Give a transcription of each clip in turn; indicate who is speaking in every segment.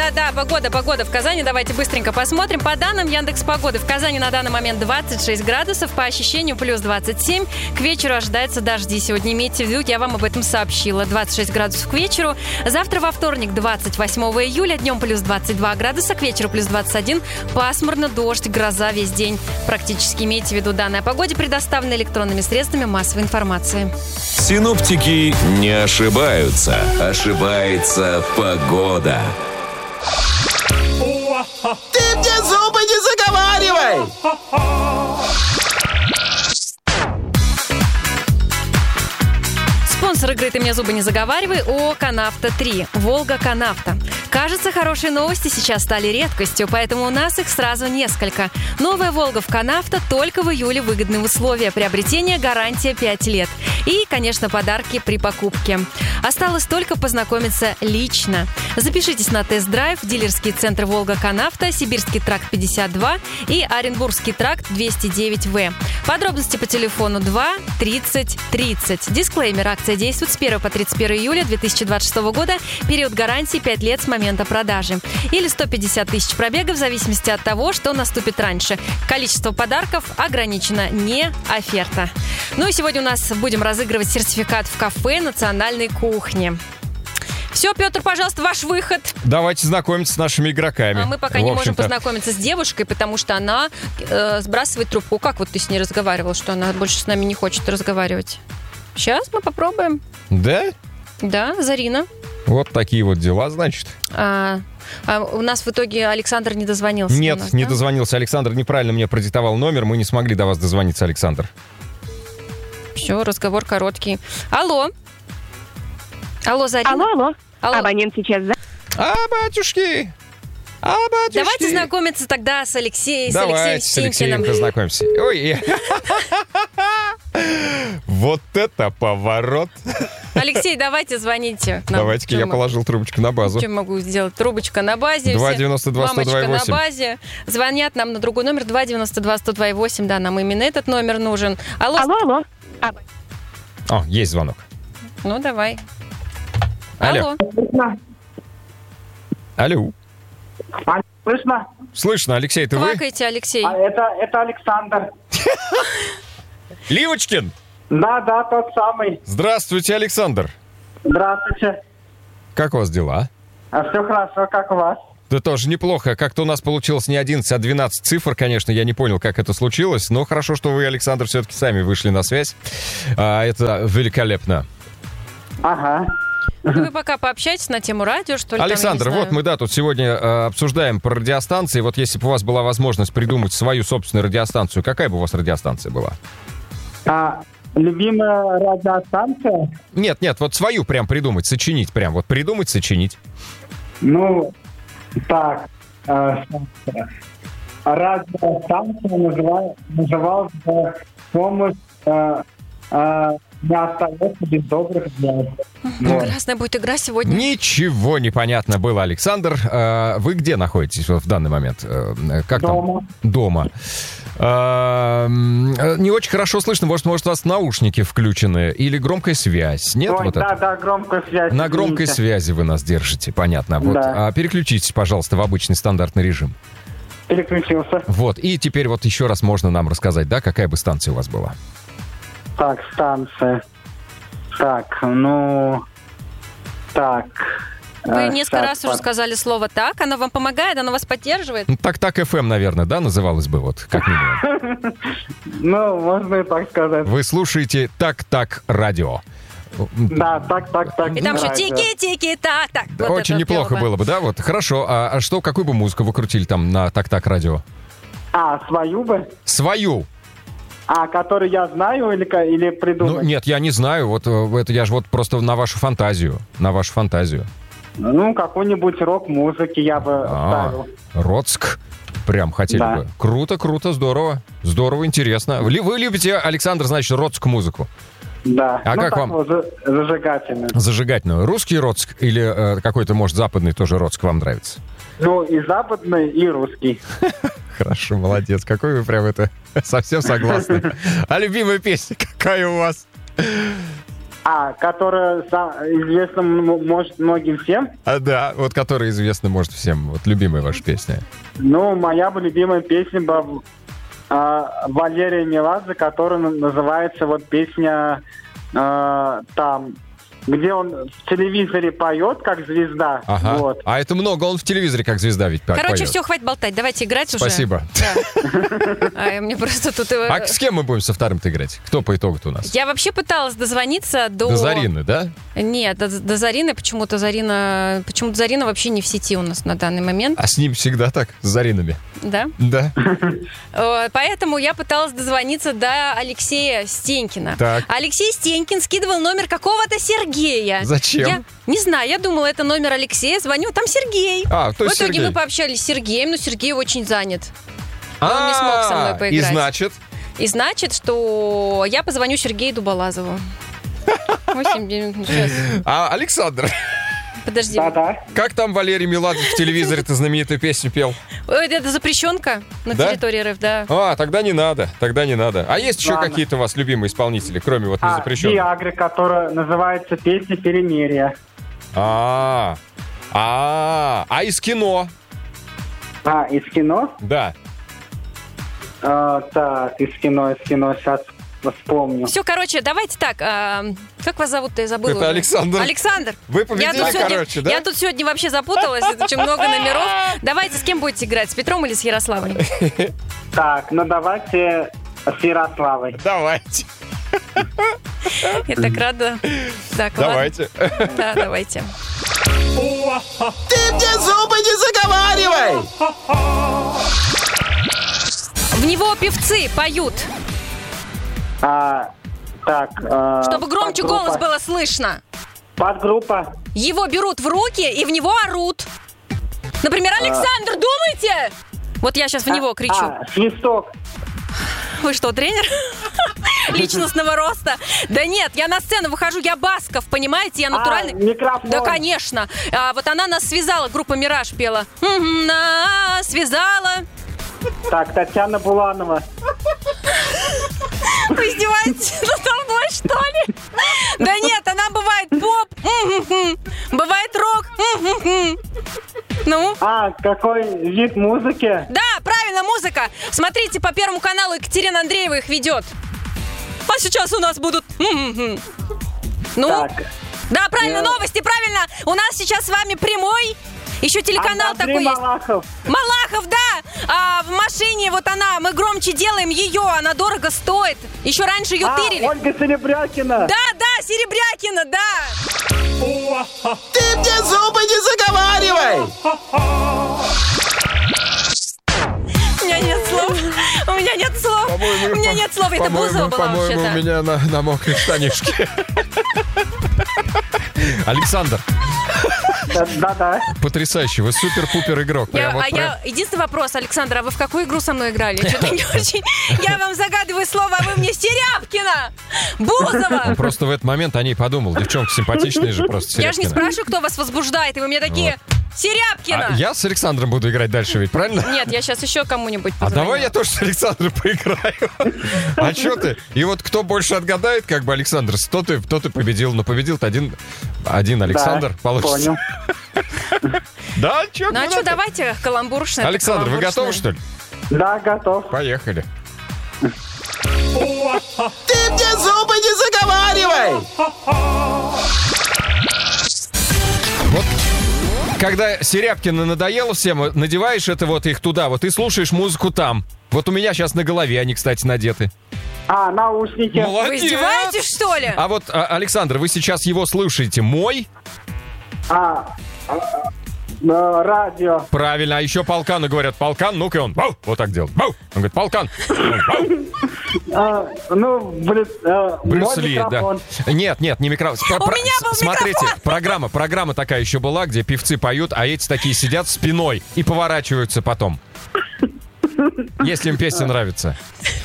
Speaker 1: Да, погода в Казани. Давайте быстренько посмотрим. По данным Яндекс.Погоды, в Казани на данный момент 26 градусов, по ощущению плюс 27. К вечеру ожидаются дожди. Сегодня имейте в виду, я вам об этом сообщила. 26 градусов к вечеру. Завтра во вторник, 28 июля, днем плюс 22 градуса, к вечеру плюс 21. Пасмурно, дождь, гроза весь день. Практически имейте в виду, данные о погоде предоставлены электронными средствами массовой информации.
Speaker 2: Синоптики не ошибаются. Ошибается погода.
Speaker 3: Ты мне зубы не заговаривай!
Speaker 1: Спонсор игры «Ты мне зубы не заговаривай» ООО «Канавто-3». «Волга Канавто». Кажется, хорошие новости сейчас стали редкостью, поэтому у нас их сразу несколько. Новая «Волга» в Канавто только в июле выгодные условия. Приобретение, гарантия 5 лет. И, конечно, подарки при покупке. Осталось только познакомиться лично. Запишитесь на тест-драйв в дилерские центры «Волга Канавто», Сибирский тракт 52 и Оренбургский тракт 209В. Подробности по телефону 2 30 30. Дисклеймер. Акция действует с 1 по 31 июля 2026 года. Период гарантии 5 лет с момента продажи. Или 150 тысяч пробега в зависимости от того, что наступит раньше. Количество подарков ограничено, не оферта. Ну и сегодня у нас будем разыгрывать сертификат в кафе национальной кухни. Все, Петр, пожалуйста, ваш выход.
Speaker 4: Давайте знакомиться с нашими игроками.
Speaker 1: А мы пока не можем познакомиться с девушкой, потому что она сбрасывает трубку. Как вот ты с ней разговаривал, что она больше с нами не хочет разговаривать? Сейчас мы попробуем.
Speaker 4: Да?
Speaker 1: Да, Зарина.
Speaker 4: Вот такие вот дела, значит.
Speaker 1: А у нас в итоге Александр не дозвонился.
Speaker 4: Нет,
Speaker 1: нас,
Speaker 4: не
Speaker 1: да?
Speaker 4: дозвонился Александр. Неправильно мне продиктовал номер. Мы не смогли до вас дозвониться, Александр.
Speaker 1: Все, разговор короткий. Алло, Зарина.
Speaker 5: Алло.
Speaker 1: Алло.
Speaker 5: Абонент сейчас за...
Speaker 4: Батюшки!
Speaker 1: Давайте знакомиться тогда с Алексеем
Speaker 4: Давайте с Алексеем
Speaker 1: Сенькиным.
Speaker 4: познакомимся. Ой, вот это поворот.
Speaker 1: Алексей, давайте звоните.
Speaker 4: Давайте-ка я положил трубочку на базу.
Speaker 1: Что могу сделать? Трубочка на базе.
Speaker 4: 292-102-8.
Speaker 1: Мамочка на базе. Звонят нам на другой номер 292-102-8. Да, нам именно этот номер нужен.
Speaker 5: Алло.
Speaker 4: О, есть звонок.
Speaker 1: Ну, давай.
Speaker 4: Алло. Алло.
Speaker 6: Слышно?
Speaker 4: Слышно, Алексей, это вы?
Speaker 1: Плакайте, Алексей.
Speaker 6: Это Александр.
Speaker 4: Ливочкин?
Speaker 6: Да, тот самый.
Speaker 4: Здравствуйте, Александр.
Speaker 6: Здравствуйте.
Speaker 4: Как у вас дела?
Speaker 6: Все хорошо, как у вас?
Speaker 4: Да тоже неплохо. Как-то у нас получилось не 11, а 12 цифр, конечно. Я не понял, как это случилось. Но хорошо, что вы, Александр, все-таки сами вышли на связь. Это великолепно.
Speaker 6: Ага.
Speaker 1: Ну, вы пока пообщайтесь на тему радио, что ли?
Speaker 4: Александр,
Speaker 1: там,
Speaker 4: вот мы, тут сегодня обсуждаем про радиостанции. Вот если бы у вас была возможность придумать свою собственную радиостанцию, какая бы у вас радиостанция была?
Speaker 6: Любимая радиостанция?
Speaker 4: Нет, вот свою прям придумать, сочинить прям. Вот придумать, сочинить.
Speaker 6: Ну, так. Радиостанция называлась «Помощь не остается без добрых дел».
Speaker 1: Прекрасная будет игра сегодня.
Speaker 4: Ничего не понятно было, Александр. Вы где находитесь в данный момент? Как
Speaker 6: дома.
Speaker 4: Там? Дома. Не очень хорошо слышно. Может, у вас наушники включены или громкая связь? Нет?
Speaker 6: Ой, да, громкая связь.
Speaker 4: На громкой связи вы нас держите, понятно. Вот.
Speaker 6: Да.
Speaker 4: Переключитесь, пожалуйста, в обычный стандартный режим.
Speaker 6: Переключился.
Speaker 4: Вот. И теперь вот еще раз можно нам рассказать, да, какая бы станция у вас была?
Speaker 6: Так, станция. Так.
Speaker 1: Вы несколько раз уже сказали слово «так». Оно вам помогает, оно вас поддерживает?
Speaker 4: Ну, так FM, наверное, да, называлось бы, вот, как минимум.
Speaker 6: Ну, можно и так сказать.
Speaker 4: Вы слушаете «Так радио».
Speaker 6: Да, так.
Speaker 1: И там еще тики-тики-так-так.
Speaker 4: Вот очень неплохо было бы, да? Вот, хорошо. А что, какую бы музыку вы крутили там на «Так радио»?
Speaker 6: Свою бы?
Speaker 4: Свою?
Speaker 6: Которую я знаю или придумать?
Speaker 4: Ну, нет, я не знаю. Вот это я же вот просто на вашу фантазию.
Speaker 6: Ну, какой-нибудь рок-музыки я бы ставил.
Speaker 4: Роцк. Прям хотели бы. Круто, здорово. Здорово, интересно. Вы любите, Александр, значит, роцк-музыку?
Speaker 6: Да.
Speaker 4: А как вам?
Speaker 6: Зажигательную.
Speaker 4: Зажигательную. Русский роцк или какой-то, может, западный тоже роцк вам нравится?
Speaker 6: Ну, и западный, и русский.
Speaker 4: Хорошо, молодец. Какой вы прям это совсем согласны. А любимая песня какая у вас?
Speaker 6: Которая известна, может, многим всем.
Speaker 4: Да, вот которая известна, может, всем. Вот любимая ваша песня.
Speaker 6: Ну, моя бы любимая песня была Валерия Меладзе, которая называется вот песня там, где он в телевизоре поет, как звезда.
Speaker 4: Ага.
Speaker 6: Вот.
Speaker 4: А это много, он в телевизоре как звезда ведь поет.
Speaker 1: Короче, все, хватит болтать, давайте играть уже.
Speaker 4: Спасибо.
Speaker 1: Да. Мне просто тут...
Speaker 4: А с кем мы будем со вторым-то играть? Кто по итогу-то у нас?
Speaker 1: Я вообще пыталась дозвониться до...
Speaker 4: До Зарины, да?
Speaker 1: Нет, до Зарины почему-то Зарина вообще не в сети у нас на данный момент.
Speaker 4: А с ним всегда так, с Заринами.
Speaker 1: Да?
Speaker 4: Да.
Speaker 1: Поэтому я пыталась дозвониться до Алексея Стенькина.
Speaker 4: Так.
Speaker 1: Алексей Стенькин скидывал номер какого-то Сергея.
Speaker 4: Зачем?
Speaker 1: Я не знаю, я думала, это номер Алексея. Звоню, там Сергей.
Speaker 4: То есть
Speaker 1: в итоге
Speaker 4: Сергей.
Speaker 1: мы пообщались с Сергеем, но Сергей очень занят. Он не смог со мной поиграть. И значит, что я позвоню Сергею Дуболазову. 8-9.
Speaker 4: Александр,
Speaker 1: Подожди.
Speaker 6: Да-да.
Speaker 4: как там Валерий Меладзе в телевизоре-то знаменитую песню пел?
Speaker 1: Это запрещенка на
Speaker 4: Да?
Speaker 1: территории РФ, да.
Speaker 4: Тогда не надо. А есть еще
Speaker 6: Ладно.
Speaker 4: какие-то у вас любимые исполнители, кроме вот незапрещенных?
Speaker 6: Виагры, которая называется песня «Перемирие».
Speaker 4: Из кино?
Speaker 6: Из кино?
Speaker 4: Да.
Speaker 6: Так, из кино, сейчас вспомню.
Speaker 1: Все, короче, давайте так. Как вас зовут-то? Я забыла.
Speaker 4: Это
Speaker 1: уже.
Speaker 4: Александр.
Speaker 1: Александр.
Speaker 4: Вы победили, да?
Speaker 1: Я тут сегодня вообще запуталась. Это очень много номеров. Давайте, с кем будете играть? С Петром или с Ярославой?
Speaker 6: Так, давайте с Ярославой.
Speaker 4: Давайте.
Speaker 1: Я так рада. Так,
Speaker 4: Давайте.
Speaker 1: ладно. Да, давайте.
Speaker 3: Ты мне зубы не заговаривай!
Speaker 1: В него певцы поют. Чтобы громче голос было слышно.
Speaker 6: Подгруппа.
Speaker 1: Его берут в руки и в него орут. Например, Александр, думайте! Вот я сейчас в него кричу.
Speaker 6: Свисток.
Speaker 1: Вы что, тренер? Личностного роста? Да нет, я на сцену выхожу, я Басков, понимаете? Я натуральный...
Speaker 6: Микрофон.
Speaker 1: Да, конечно. Вот она нас связала, группа «Мираж» пела. Связала.
Speaker 6: Так, Татьяна Буланова.
Speaker 1: Вы издеваетесь надо мной, что ли? Да нет, она бывает поп, бывает рок. Ну?
Speaker 6: Какой вид музыки?
Speaker 1: Да, правильно, музыка. Смотрите, по Первому каналу Екатерина Андреева их ведет. А сейчас у нас будут... Ну?
Speaker 6: Так.
Speaker 1: Да, правильно, новости, правильно. У нас сейчас с вами прямой. Еще телеканал
Speaker 6: Андрей
Speaker 1: такой есть.
Speaker 6: Малахов.
Speaker 1: Малахов, да. В машине вот она, мы громче делаем ее, она дорого стоит. Еще раньше ее тырили.
Speaker 6: Ольга Серебрякина.
Speaker 1: Да, Серебрякина, да.
Speaker 3: Ты мне зубы не заговаривай!
Speaker 1: У меня нет слов. У меня нет слов. У меня нет слов. Это Бузова была
Speaker 4: По-моему, у
Speaker 1: вообще-то.
Speaker 4: меня на мокрой штанишке. Александр,
Speaker 6: Да.
Speaker 4: потрясающий, вы супер-пупер игрок.
Speaker 1: Единственный вопрос, Александр, а вы в какую игру со мной играли? Что-то не очень. Я вам загадываю слово, а вы мне Серябкина, Бузова.
Speaker 4: Просто в этот момент о ней подумал. Девчонка симпатичная же просто,
Speaker 1: Я же не
Speaker 4: Серябкина.
Speaker 1: спрашиваю, кто вас возбуждает, и вы мне такие: Серябкина.
Speaker 4: Я с Александром буду играть дальше, ведь правильно?
Speaker 1: Нет, я сейчас еще кому-нибудь
Speaker 4: А
Speaker 1: позвоню.
Speaker 4: давай я тоже с Александром поиграю. А что ты? И вот кто больше отгадает, как бы, Александр, тот и победил. Но победил-то один Александр. Получится.
Speaker 6: Понял.
Speaker 4: Да, что?
Speaker 1: Ну а что, давайте каламбуршное.
Speaker 4: Александр, вы готовы, что ли?
Speaker 6: Да, готов.
Speaker 4: Поехали.
Speaker 3: Ты мне зубы не заговаривай!
Speaker 4: Вот когда Серябкина надоело всем, надеваешь это вот их туда, вот и слушаешь музыку там. Вот у меня сейчас на голове они, кстати, надеты.
Speaker 6: Наушники.
Speaker 1: Вы издеваетесь, что ли?
Speaker 4: А вот, Александр, вы сейчас его слушаете. Мой?
Speaker 6: Радио.
Speaker 4: Правильно. А еще полкану говорят. Полкан, ну-ка он. Бау! Вот так делает. Бау! Он говорит, полкан. Брюс
Speaker 6: Мой
Speaker 4: Ли, да.
Speaker 6: микрофон.
Speaker 4: Нет, не микрофон.
Speaker 1: У меня был
Speaker 4: Смотрите,
Speaker 1: микрофон.
Speaker 4: программа такая еще была, где певцы поют, а эти такие сидят спиной и поворачиваются потом. Если им песня нравится.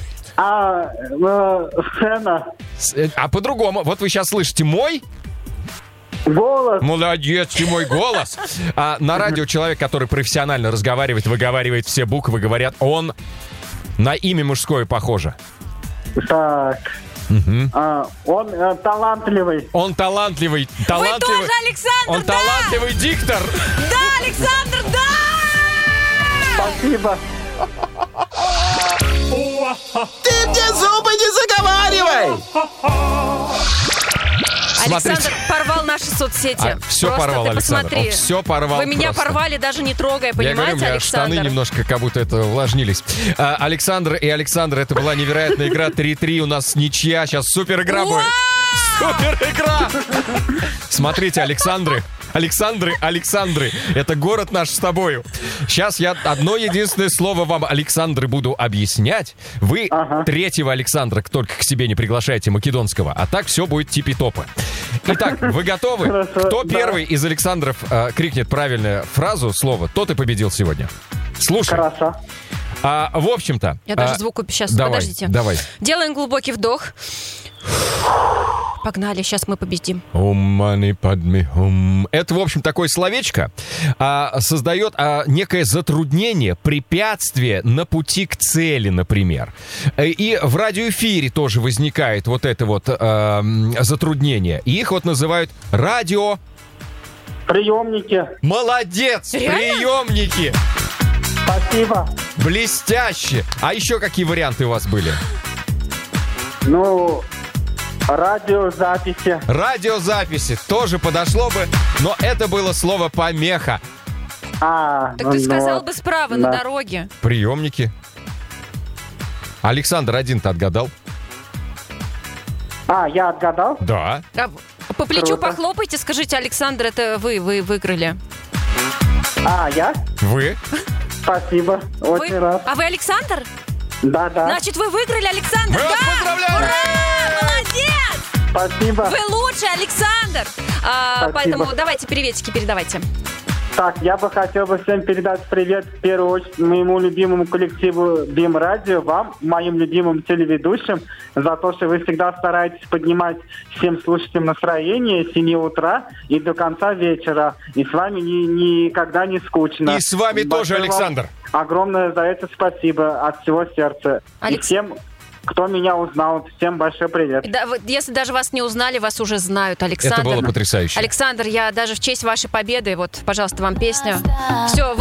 Speaker 6: Сцена.
Speaker 4: А по-другому. Вот вы сейчас слышите мой.
Speaker 6: Голос.
Speaker 4: Молодец, ты мой голос. А на радио человек, который профессионально разговаривает, выговаривает все буквы, говорят, он на имя мужское похоже.
Speaker 6: Так. Он талантливый.
Speaker 4: Он талантливый.
Speaker 1: Вы тоже, Александр,
Speaker 4: Он талантливый диктор.
Speaker 1: Да, Александр, да!
Speaker 6: Спасибо.
Speaker 3: Ты мне зубы не заговаривай!
Speaker 1: Александр порвал наши соцсети.
Speaker 4: Все
Speaker 1: Просто
Speaker 4: порвал,
Speaker 1: ты
Speaker 4: Александр.
Speaker 1: посмотри.
Speaker 4: Он все порвал.
Speaker 1: Вы меня
Speaker 4: просто.
Speaker 1: порвали, даже не трогая,
Speaker 4: Я говорю,
Speaker 1: понимаете,
Speaker 4: у меня
Speaker 1: Александр?
Speaker 4: штаны немножко как будто это увлажнились. Александр и Александр, это была невероятная игра. 3-3, у нас ничья. Сейчас супер игра будет. Супер игра! Смотрите, Александры, это город наш с тобою. Сейчас я одно единственное слово вам, Александры, буду объяснять. Вы третьего Александра только к себе не приглашаете, македонского. А так все будет типи-топы. Итак, вы готовы?
Speaker 6: Хорошо,
Speaker 4: Кто
Speaker 6: да.
Speaker 4: первый из Александров крикнет правильную фразу, слово, тот и победил сегодня. Слушай.
Speaker 6: Хорошо.
Speaker 4: В общем-то...
Speaker 1: Я даже звук сейчас,
Speaker 4: давай,
Speaker 1: подождите.
Speaker 4: Давай.
Speaker 1: Делаем глубокий вдох. Погнали, сейчас мы победим.
Speaker 4: Это, в общем, такое словечко создает некое затруднение, препятствие на пути к цели, например. И в радиоэфире тоже возникает вот это вот затруднение. И их вот называют радио...
Speaker 6: Приемники.
Speaker 4: Молодец!
Speaker 1: Реально?
Speaker 4: Приемники!
Speaker 6: Спасибо.
Speaker 4: Блестяще! А еще какие варианты у вас были?
Speaker 6: Ну, радиозаписи.
Speaker 4: Радиозаписи тоже подошло бы, но это было слово «помеха».
Speaker 1: Так ты сказал
Speaker 6: вот.
Speaker 1: бы справа,
Speaker 6: Да.
Speaker 1: на дороге.
Speaker 4: Приемники. Александр один-то отгадал.
Speaker 6: Я отгадал?
Speaker 4: Да.
Speaker 1: По плечу
Speaker 6: Круто.
Speaker 1: похлопайте, скажите, Александр, это вы выиграли.
Speaker 6: Я?
Speaker 4: Вы?
Speaker 6: Спасибо. Очень рад.
Speaker 1: А вы Александр?
Speaker 6: Да.
Speaker 1: Значит, вы выиграли, Александр,
Speaker 4: Мы вас
Speaker 1: да?
Speaker 4: поздравляем!
Speaker 1: Ура! Молодец!
Speaker 6: Спасибо.
Speaker 1: Вы лучший, Александр! Поэтому давайте приветики передавайте.
Speaker 6: Так, я бы хотел всем передать привет в первую очередь моему любимому коллективу БИМ Радио, вам, моим любимым телеведущим, за то, что вы всегда стараетесь поднимать всем слушателям настроение с 7 утра и до конца вечера. И с вами никогда не скучно.
Speaker 4: И с вами тоже,
Speaker 6: Большое вам
Speaker 4: Александр.
Speaker 6: огромное за это спасибо от всего сердца. И всем, кто меня узнал, всем большой привет.
Speaker 1: Да, если даже вас не узнали, вас уже знают, Александр.
Speaker 4: Это было потрясающе.
Speaker 1: Александр, я даже в честь вашей победы, вот, пожалуйста, вам песня. Все,